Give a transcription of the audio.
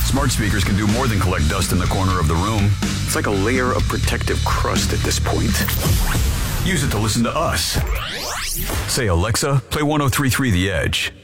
Smart speakers can do more than collect dust in the corner of the room. It's like a layer of protective crust at this point. Use it to listen to us. Say, Alexa, play 103.3 The Edge.